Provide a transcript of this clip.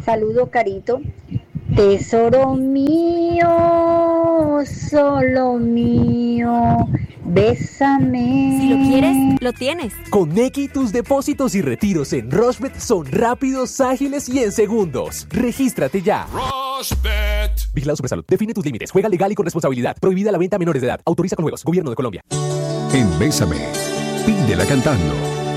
Saludo, Carito. Tesoro mío, solo mío, bésame. Si lo quieres, lo tienes. Con Nequi, tus depósitos y retiros en Rushbet son rápidos, ágiles y en segundos. Regístrate ya. Rushbet. Vigilado Supersalud. Define tus límites. Juega legal y con responsabilidad. Prohibida la venta a menores de edad. Autoriza con juegos. Gobierno de Colombia. En Bésame, pídela cantando.